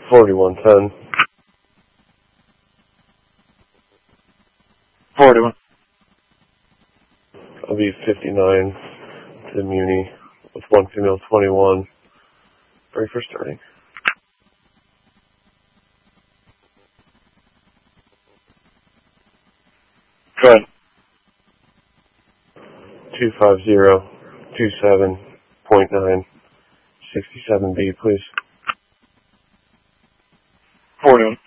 4110. 41. I'll be 59 to the Muni with 1 female 21. Ready for starting. Go ahead. 25027.9 67B, please. 41.